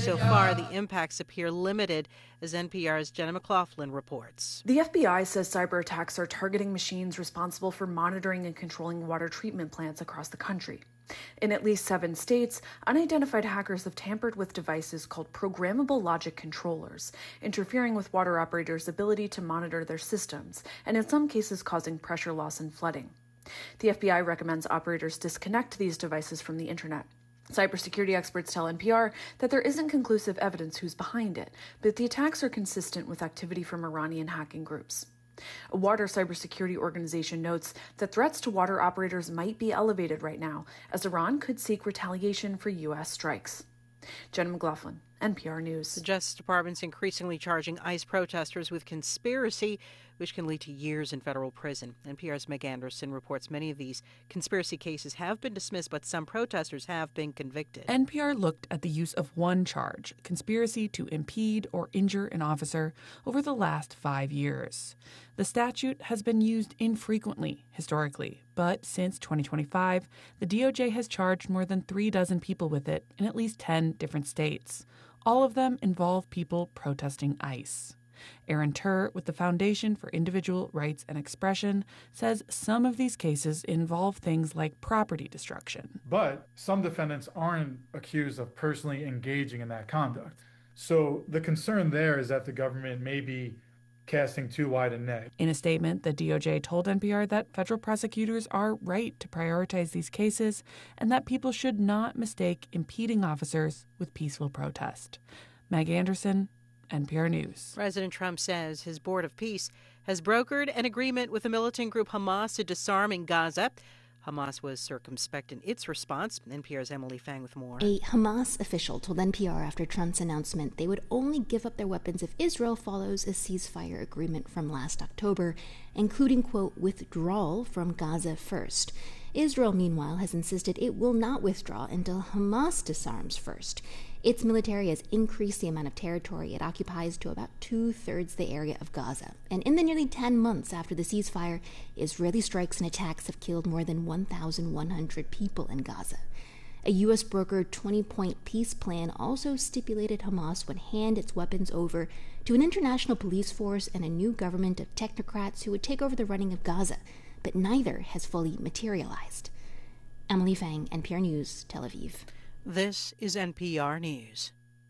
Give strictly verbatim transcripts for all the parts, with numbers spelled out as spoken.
So far, the impacts appear limited, as N P R's Jenna McLaughlin reports. The F B I says cyber attacks are targeting machines responsible for monitoring and controlling water treatment plants across the country. In at least seven states, unidentified hackers have tampered with devices called programmable logic controllers, interfering with water operators' ability to monitor their systems, and in some cases causing pressure loss and flooding. The F B I recommends operators disconnect these devices from the internet. Cybersecurity experts tell N P R that there isn't conclusive evidence who's behind it, but the attacks are consistent with activity from Iranian hacking groups. A water cybersecurity organization notes that threats to water operators might be elevated right now, as Iran could seek retaliation for U S strikes. Jenna McLaughlin, N P R News. The Justice Department's increasingly charging ICE protesters with conspiracy, which can lead to years in federal prison. N P R's Meg Anderson reports many of these conspiracy cases have been dismissed, but some protesters have been convicted. N P R looked at the use of one charge, conspiracy to impede or injure an officer, over the last five years. The statute has been used infrequently historically, but since twenty twenty-five, the D O J has charged more than three dozen people with it in at least ten different states. All of them involve people protesting ICE. Aaron Tur, with the Foundation for Individual Rights and Expression, says some of these cases involve things like property destruction. But some defendants aren't accused of personally engaging in that conduct. So the concern there is that the government may be casting too wide a net. In a statement, the D O J told N P R that federal prosecutors are right to prioritize these cases and that people should not mistake impeding officers with peaceful protest. Meg Anderson, N P R News. President Trump says his Board of Peace has brokered an agreement with the militant group Hamas to disarm in Gaza. Hamas was circumspect in its response. N P R's Emily Fang with more. A Hamas official told N P R after Trump's announcement they would only give up their weapons if Israel follows a ceasefire agreement from last October, including, quote, withdrawal from Gaza first. Israel, meanwhile, has insisted it will not withdraw until Hamas disarms first. Its military has increased the amount of territory it occupies to about two-thirds the area of Gaza. And in the nearly ten months after the ceasefire, Israeli strikes and attacks have killed more than one thousand one hundred people in Gaza. A U S brokered twenty-point peace plan also stipulated Hamas would hand its weapons over to an international police force and a new government of technocrats who would take over the running of Gaza, but neither has fully materialized. Emily Fang, N P R News, Tel Aviv. This is N P R News.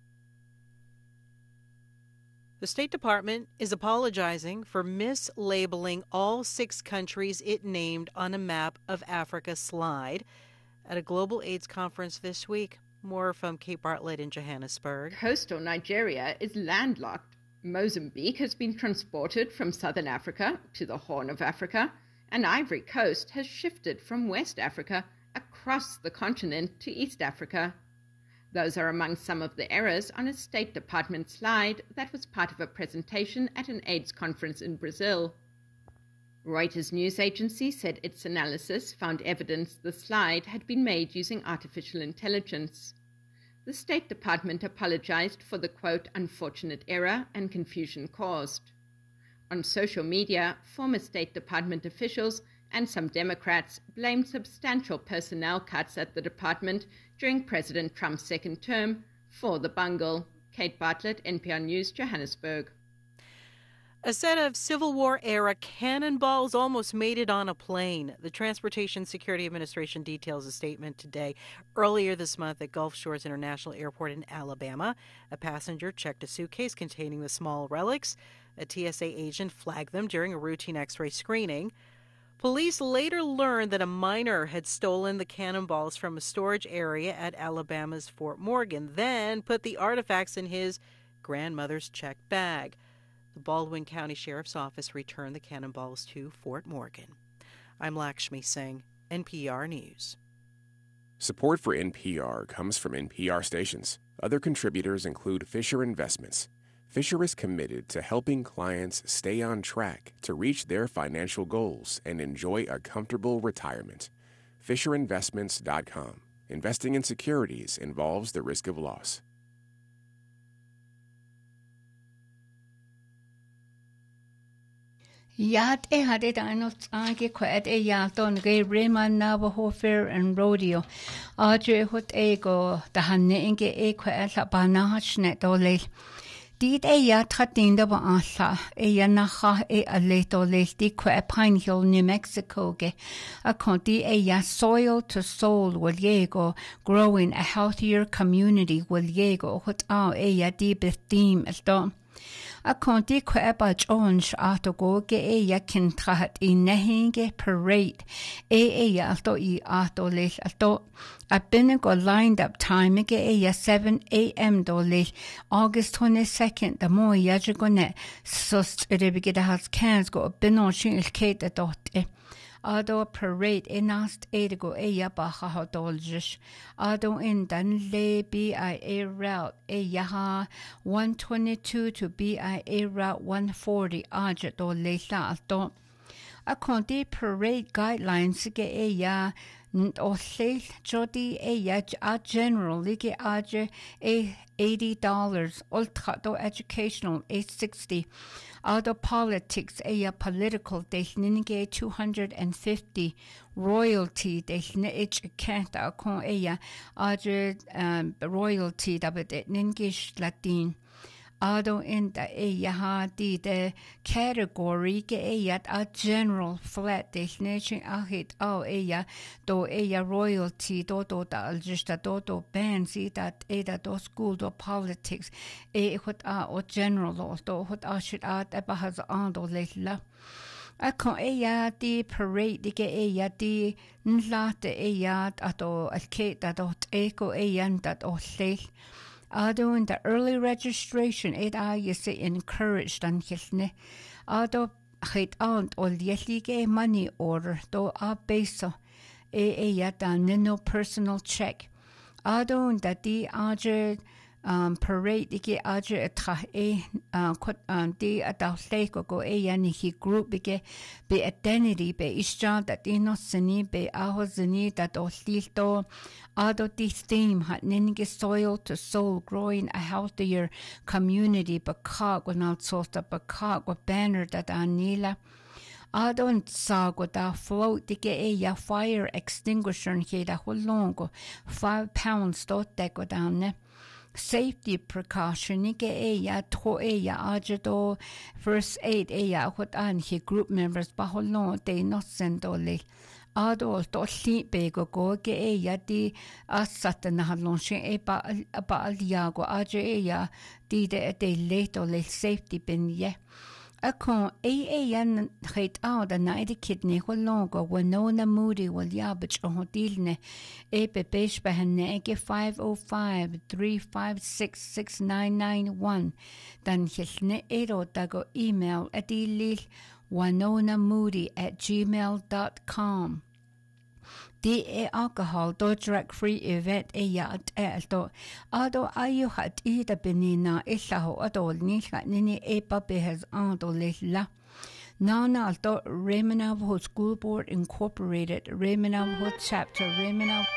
The State Department is apologizing for mislabeling all six countries it named on a map of Africa slide at a global AIDS conference this week. More from Kate Bartlett in Johannesburg. Coastal Nigeria is landlocked. Mozambique has been transported from southern Africa to the Horn of Africa, and Ivory Coast has shifted from West Africa across the continent to East Africa. Those are among some of the errors on a State Department slide that was part of a presentation at an AIDS conference in Brazil. Reuters news agency said its analysis found evidence the slide had been made using artificial intelligence. The State Department apologized for the, quote, unfortunate error and confusion caused. On social media, former State Department officials and some Democrats blamed substantial personnel cuts at the department during President Trump's second term for the bungle. Kate Bartlett, N P R News, Johannesburg. A set of Civil War-era cannonballs almost made it on a plane. The Transportation Security Administration details a statement today. Earlier this month at Gulf Shores International Airport in Alabama, a passenger checked a suitcase containing the small relics. A T S A agent flagged them during a routine X-ray screening. Police later learned that a minor had stolen the cannonballs from a storage area at Alabama's Fort Morgan, then put the artifacts in his grandmother's checked bag. The Baldwin County Sheriff's Office returned the cannonballs to Fort Morgan. I'm Lakshmi Singh, N P R News. Support for N P R comes from N P R stations. Other contributors include Fisher Investments. Fisher is committed to helping clients stay on track to reach their financial goals and enjoy a comfortable retirement. Fisher Investments dot com. Investing in securities involves the risk of loss. Yat e had it anot age quet e yaton gay Raymond Navajo Fair and Rodeo. Audrey hot ego the hanne e quet la banachnet ole. Did e ya tratinda ba anla e ya nacha e a leto di que Pine Hill, New Mexico ge a conti e ya soil to soul will yego growing a healthier community will yego hot a e ya di theme as dom. A conti que ba Jones ato go ge e ya kin trahat I nehinge parade e e ya alto I ato le alto a binnago lined up time ge e ya seven a.m. do le August twenty-second the mo ya jagone sust e be get has cans go binon shin il kate dot e Ado parade e nast e go e ya ba ha doljish Ado in dan le B I A route e yaha one twenty-two to B I A route one forty aja do le sa alto a conti parade guidelines ge e ya o le jodi e ya a general lige aja e eighty dollars ultra do educational e sixty Auto politics e ya political de ninige two hundred fifty royalty de ich kenta con e ya aja um, royalty da bet ningish latin Auto in the e ya di the category ge e ya a general flat destination ahit o e ya do e ya royalty do do da just do do bands e that e da do school do politics e hot a o general law do hot a shit a da has on do la a con e ya di parade ge e ya di nlate e ya ato al ke da do e ko e yan dat o le Ado in the early registration it a you say encouraged and hilne Ado hit aunt or yelige money order do a beso e e ya dan no personal check Ado in the di aje um parade ike aje tra e quit um di adalse go go e yani he group bige be identity be isja that no sini be ahozini that o lito Ado this theme hat ninge soil to soul growing a healthier community bakag when out sort of bakag with banner that anila Adon sago da float dige e ya fire extinguisher he da holongo five pounds dot deko down ne Safety precaution ige e ya to e ya ajado first aid e ya what an he group members baholon de not sendole Ado to sleep bego go ge e ya di asat na halon she e ba ba aliago aje e ya di de de leto le safety bin ye a con e e yan het out a night kidney holongo Winona Moody will ya bich o dilne e be besh behne ge five oh five, three five six, six nine nine one dan hilne ero dago email at ilil Winona Moody at gmail dot com Di e alcohol do drug free event e ya at elto ado ayu hat I da benina ilaho ado ni nini e pape has ado la Nana alto Raymond Navajo School Board Incorporated Raymond Navajo chapter Raymond Navajo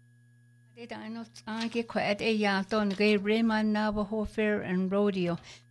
Did I not get quite a ya don gay Raymond Navajo Fair and Rodeo